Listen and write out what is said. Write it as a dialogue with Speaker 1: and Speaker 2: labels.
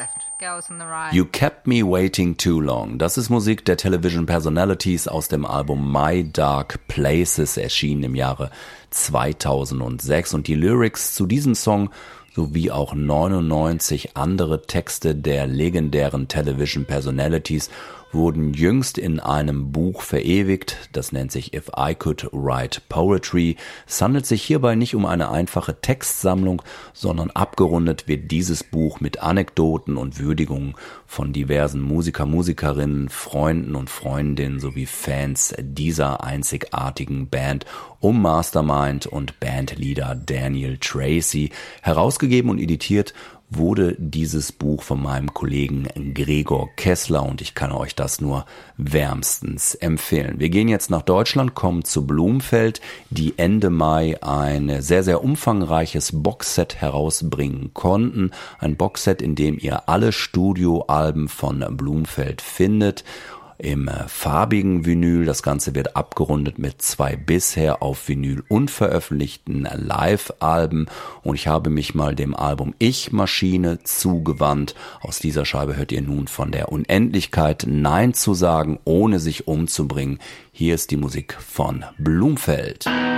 Speaker 1: You Kept Me Waiting Too Long. Das ist Musik der Television Personalities aus dem Album My Dark Places, erschienen im Jahre 2006. Und die Lyrics zu diesem Song sowie auch 99 andere Texte der legendären Television Personalities wurden jüngst in einem Buch verewigt. Das nennt sich If I Could Write Poetry. Es handelt sich hierbei nicht um eine einfache Textsammlung, sondern abgerundet wird dieses Buch mit Anekdoten und Würdigungen von diversen Musikerinnen, Freunden und Freundinnen sowie Fans dieser einzigartigen Band um Mastermind und Bandleader Daniel Tracy. Herausgegeben und editiert wurde dieses Buch von meinem Kollegen Gregor Kessler und ich kann euch das nur wärmstens empfehlen. Wir gehen jetzt nach Deutschland, kommen zu Blumfeld, die Ende Mai ein sehr, sehr umfangreiches Boxset herausbringen konnten. Ein Boxset, in dem ihr alle Studioalben von Blumfeld findet. Im farbigen Vinyl. Das Ganze wird abgerundet mit 2 bisher auf Vinyl unveröffentlichten Live-Alben und ich habe mich mal dem Album Ich-Maschine zugewandt. Aus dieser Scheibe hört ihr nun von der Unendlichkeit Nein zu sagen, ohne sich umzubringen. Hier ist die Musik von Blumfeld.